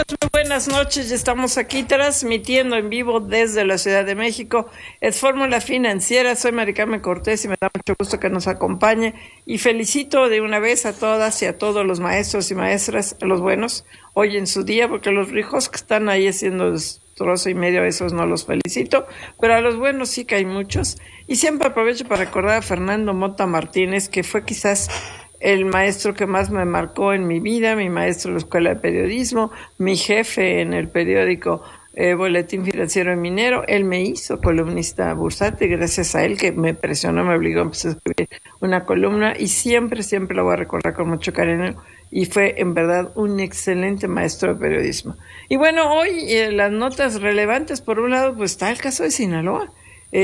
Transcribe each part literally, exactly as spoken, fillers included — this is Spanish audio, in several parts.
Muy buenas noches, ya estamos aquí transmitiendo en vivo desde la Ciudad de México. Es Fórmula Financiera, soy Mari Carmen Cortés y me da mucho gusto que nos acompañe. Y felicito de una vez a todas y a todos los maestros y maestras, a los buenos, hoy en su día, porque los ricos que están ahí haciendo destrozo y medio, a esos no los felicito, pero a los buenos sí que hay muchos. Y siempre aprovecho para recordar a Fernando Mota Martínez, que fue quizás el maestro que más me marcó en mi vida, mi maestro en la Escuela de Periodismo, mi jefe en el periódico eh, Boletín Financiero y Minero. Él me hizo columnista bursátil, gracias a él que me presionó, me obligó a empezar a escribir una columna y siempre, siempre lo voy a recordar con mucho cariño y fue en verdad un excelente maestro de periodismo. Y bueno, hoy eh, las notas relevantes, por un lado, pues está el caso de Sinaloa.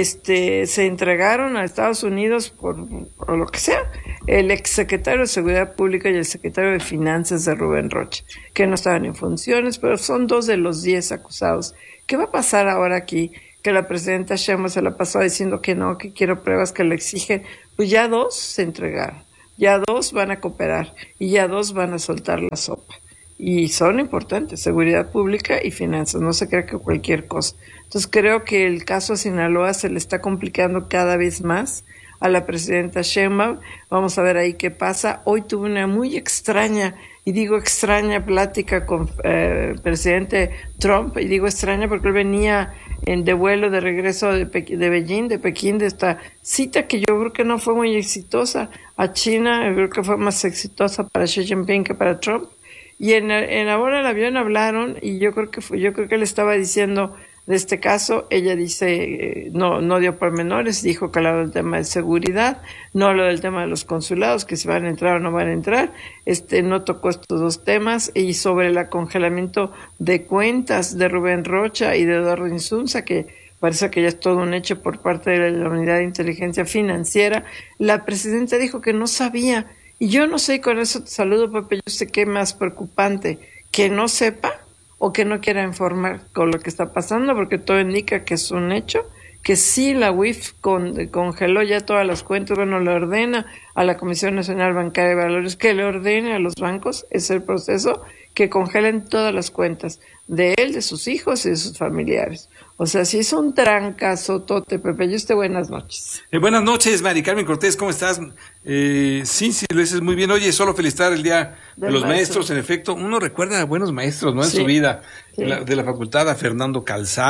Este, se entregaron a Estados Unidos por, por lo que sea, el exsecretario de Seguridad Pública y el secretario de Finanzas de Rubén Rocha, que no estaban en funciones, pero son dos de los diez acusados. ¿Qué va a pasar ahora aquí? Que la presidenta Sheinbaum se la pasó diciendo que no, que quiero pruebas que le exigen. Pues ya dos se entregaron, ya dos van a cooperar y ya dos van a soltar la sopa. Y son importantes, seguridad pública y finanzas, no se crea que cualquier cosa. Entonces creo que el caso de Sinaloa se le está complicando cada vez más a la presidenta Sheinbaum. Vamos a ver ahí qué pasa. Hoy tuve una muy extraña, y digo extraña, plática con eh, el presidente Trump, y digo extraña porque él venía en de vuelo de regreso de, Pe- de Beijing, de Pekín, de esta cita que yo creo que no fue muy exitosa a China, yo creo que fue más exitosa para Xi Jinping que para Trump. Y en, en ahora el avión hablaron y yo creo que fue, yo creo que le estaba diciendo de este caso. Ella dice, eh, no, no dio pormenores, dijo que hablaba del tema de seguridad, no habló del tema de los consulados, que si van a entrar o no van a entrar, este, no tocó estos dos temas, y sobre el congelamiento de cuentas de Rubén Rocha y de Eduardo Insunza, que parece que ya es todo un hecho por parte de la Unidad de Inteligencia Financiera. La presidenta dijo que no sabía. Y yo no sé, y con eso te saludo, Pepe, yo sé qué es más preocupante, que no sepa o que no quiera informar con lo que está pasando, porque todo indica que es un hecho, que sí la U I F con, congeló ya todas las cuentas. Bueno, le ordena a la Comisión Nacional Bancaria de Valores que le ordene a los bancos, es el proceso, que congelen todas las cuentas de él, de sus hijos y de sus familiares. O sea, sí es un trancazotote, Pepe. Yo esté buenas noches. Eh, buenas noches, Mari Carmen Cortés, ¿cómo estás? Eh, sí, sí, lo dices muy bien. Oye, solo felicitar el Día de, de los maestro. maestros. En efecto, uno recuerda a buenos maestros, ¿no? En sí, su vida, sí. de, la, de la facultad, a Fernando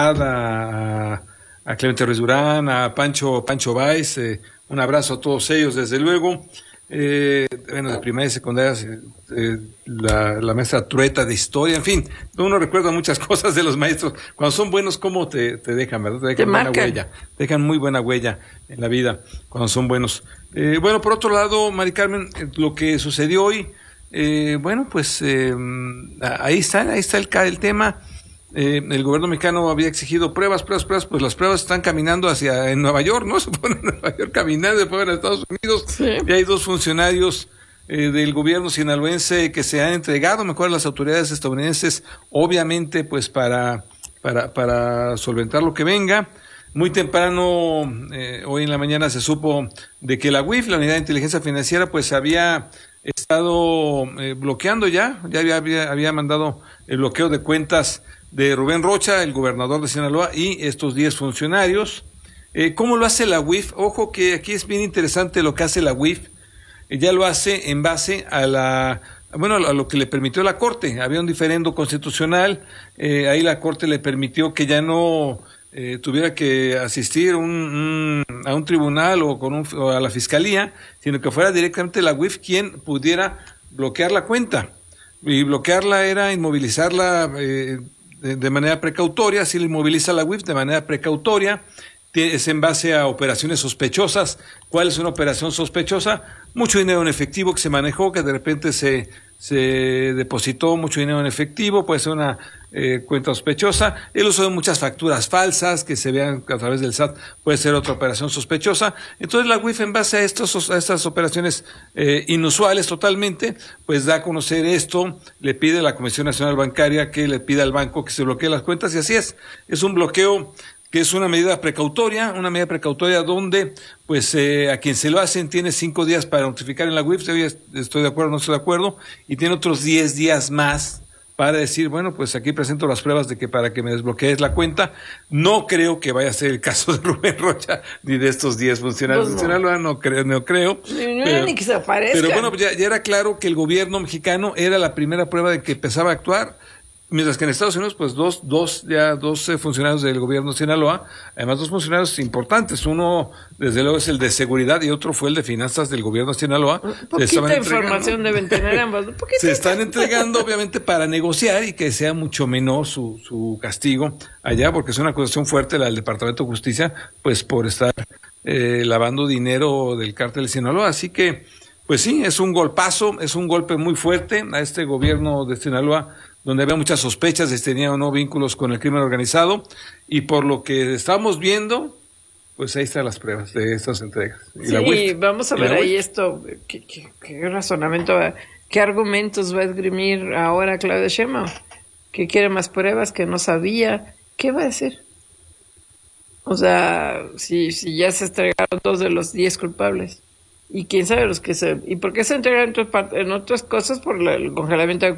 Calzada, a, a Clemente Ruiz Durán, a Pancho, Pancho Báez. Eh, un abrazo a todos ellos, desde luego. Eh, bueno, de primaria y secundaria, eh, la, la maestra Trueta de historia, en fin, uno recuerda muchas cosas de los maestros. Cuando son buenos, ¿cómo te, te dejan, verdad? Te dejan te buena marcan. huella, te dejan muy buena huella en la vida, cuando son buenos. Eh, bueno, por otro lado, Mari Carmen, eh, lo que sucedió hoy, eh, bueno, pues eh, ahí está, ahí está el, el tema. Eh, el gobierno mexicano había exigido pruebas, pruebas, pruebas, pues las pruebas están caminando hacia en Nueva York, ¿no? Se ponen en Nueva York caminando, se ponen a Estados Unidos, sí. Y hay dos funcionarios eh, del gobierno sinaloense que se han entregado, mejor a las autoridades estadounidenses, obviamente, pues para, para, para solventar lo que venga. Muy temprano, eh, hoy en la mañana se supo de que la U I F, la Unidad de Inteligencia Financiera, pues había estado eh, bloqueando ya, ya había, había, había mandado el bloqueo de cuentas de Rubén Rocha, el gobernador de Sinaloa, y estos diez funcionarios. Eh, ¿Cómo lo hace la U I F? Ojo que aquí es bien interesante lo que hace la U I F. Eh, ya lo hace en base a la, bueno, a lo que le permitió la Corte. Había un diferendo constitucional, eh, ahí la Corte le permitió que ya no eh, tuviera que asistir un, un, a un tribunal o, con un, o a la fiscalía, sino que fuera directamente la U I F quien pudiera bloquear la cuenta. Y bloquearla era inmovilizarla eh, de, de manera precautoria. Si la inmoviliza la U I F de manera precautoria, es en base a operaciones sospechosas. ¿Cuál es una operación sospechosa? Mucho dinero en efectivo que se manejó, que de repente se, se depositó mucho dinero en efectivo, puede ser una eh, cuenta sospechosa. El uso de muchas facturas falsas que se vean a través del S A T puede ser otra operación sospechosa. Entonces la U I F, en base a, estos, a estas operaciones eh, inusuales totalmente, pues da a conocer esto, le pide a la Comisión Nacional Bancaria que le pida al banco que se bloquee las cuentas, y así es. Es un bloqueo que es una medida precautoria, una medida precautoria donde, pues, eh, a quien se lo hacen tiene cinco días para notificar en la U I F, si estoy de acuerdo o no estoy de acuerdo, y tiene otros diez días más para decir, bueno, pues aquí presento las pruebas de que para que me desbloquees la cuenta. No creo que vaya a ser el caso de Rubén Rocha ni de estos diez funcionarios Pues de no. Sinaloa, no creo, no creo. Ni, no pero, ni que se aparezca. pero bueno, ya, ya era claro que el gobierno mexicano era la primera prueba de que empezaba a actuar. Mientras que en Estados Unidos, pues dos, dos, ya dos eh, funcionarios del gobierno de Sinaloa, además dos funcionarios importantes, uno desde luego es el de seguridad y otro fue el de finanzas del gobierno de Sinaloa. Poquita información deben tener ambos. Poquita. Se están entregando obviamente para negociar y que sea mucho menor su, su castigo allá, porque es una acusación fuerte la del Departamento de Justicia, pues por estar eh, lavando dinero del cártel de Sinaloa. Así que, pues sí, es un golpazo, es un golpe muy fuerte a este gobierno de Sinaloa, donde había muchas sospechas de si tenía o no vínculos con el crimen organizado, y por lo que estamos viendo, pues ahí están las pruebas de estas entregas. Y Sí, la WIF, vamos a y ver la ahí WIF. esto, qué, qué, qué razonamiento, va- qué argumentos va a esgrimir ahora Claudia Sheinbaum, que quiere más pruebas, que no sabía, ¿qué va a decir? O sea, si, si ya se entregaron dos de los diez culpables, y quién sabe los que se, y por qué se entregaron en otras, part- en otras cosas por la- el congelamiento de